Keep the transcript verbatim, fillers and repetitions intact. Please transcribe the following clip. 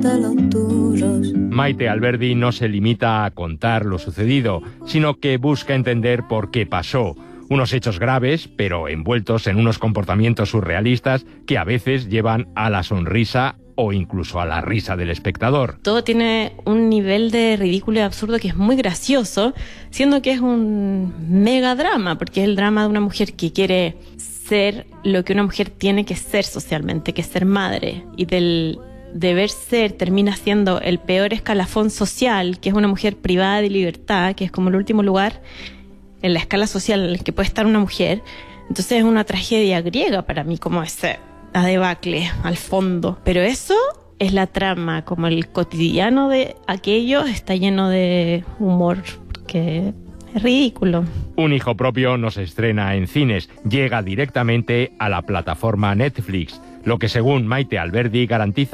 de los duros. Maite Alberdi no se limita a contar lo sucedido, sino que busca entender por qué pasó. Unos hechos graves, pero envueltos en unos comportamientos surrealistas que a veces llevan a la sonrisa o incluso a la risa del espectador. Todo tiene un nivel de ridículo y absurdo que es muy gracioso, siendo que es un mega drama, porque es el drama de una mujer que quiere ser lo que una mujer tiene que ser socialmente, que es ser madre, y del deber ser termina siendo el peor escalafón social, que es una mujer privada de libertad, que es como el último lugar en la escala social en el que puede estar una mujer. Entonces es una tragedia griega para mí, como ese la debacle al fondo. Pero eso es la trama, como el cotidiano de aquello está lleno de humor, porque es ridículo. Un hijo propio no se estrena en cines, llega directamente a la plataforma Netflix, lo que según Maite Alberdi garantiza